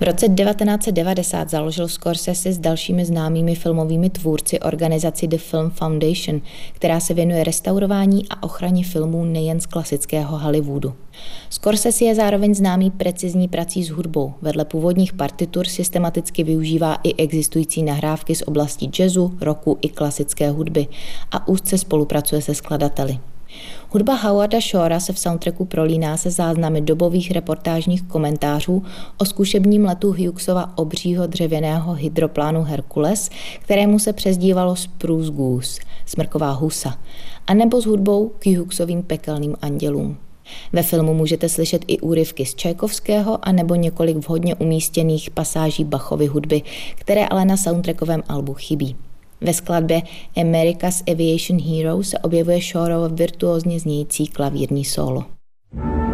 V roce 1990 založil Scorsese s dalšími známými filmovými tvůrci organizaci The Film Foundation, která se věnuje restaurování a ochraně filmů nejen z klasického Hollywoodu. Scorsese je zároveň známý precizní prací s hudbou. Vedle původních partitur systematicky využívá i existující nahrávky z oblasti jazzu, rocku i klasické hudby a úzce spolupracuje se skladateli. Hudba Howarda Shora se v soundtracku prolíná se záznamy dobových reportážních komentářů o zkušebním letu Hughesova obřího dřevěného hydroplánu Hercules, kterému se přezdívalo Spruce Goose, smrková husa, anebo s hudbou k Hughesovým pekelným andělům. Ve filmu můžete slyšet i úryvky z Čajkovského anebo několik vhodně umístěných pasáží Bachovy hudby, které ale na soundtrackovém albu chybí. Ve skladbě America's Aviation Hero se objevuje Shoreovo virtuózně znějící klavírní sólo.